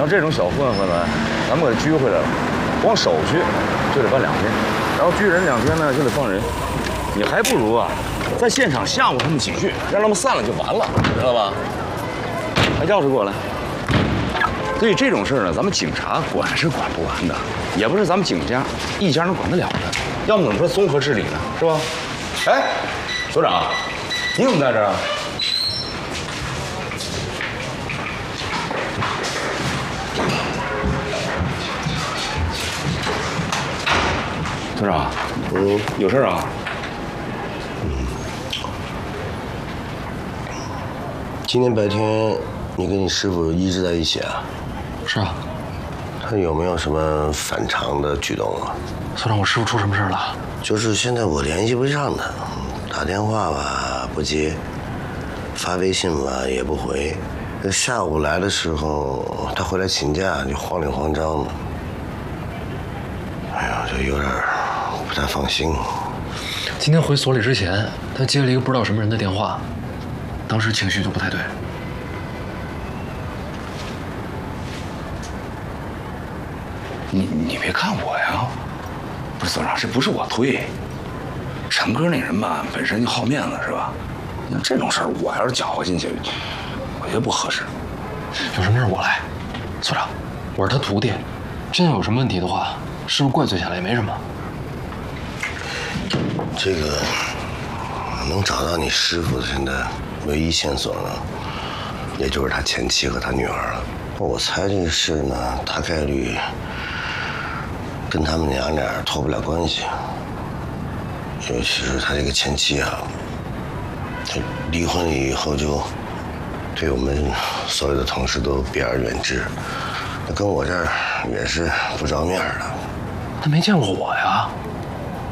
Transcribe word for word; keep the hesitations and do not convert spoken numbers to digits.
像这种小混混呢，咱们给他拘回来了，光手续就得办两天，然后拘人两天呢就得放人。你还不如啊，在现场吓唬他们几句，让他们散了就完了，知道吧？把钥匙给我来。对于这种事呢，咱们警察管是管不完的，也不是咱们警家一家能管得了的。要么怎么说综合治理呢？是吧？哎，所长，你怎么在这儿啊？所长，嗯，有事啊？ 嗯。今天白天你跟你师傅一直在一起啊？ 是啊。 他有没有什么反常的举动啊？ 所长，我师傅出什么事了？ 就是现在我联系不上他，打电话吧不接，发微信吧也不回。这下午来的时候，他回来请假就慌里慌张的。哎呀，就有点不太放心。 今天回所里之前，他接了一个不知道什么人的电话，当时情绪就不太对。 你你别看我呀，不是所长，这不是我推。陈哥那人吧，本身就好面子，是吧？你看这种事儿，我要是搅和进去，我觉得不合适。 有什么事我来，所长，我是他徒弟，真要有什么问题的话，师傅怪罪下来也没什么。 这个能找到你师傅的现在唯一线索呢，也就是他前妻和他女儿了。我猜这个事呢，大概率跟他们娘俩脱不了关系。尤其是他这个前妻啊，他离婚了以后就对我们所有的同事都避而远之，那跟我这儿也是不着面的。 他没见过我呀。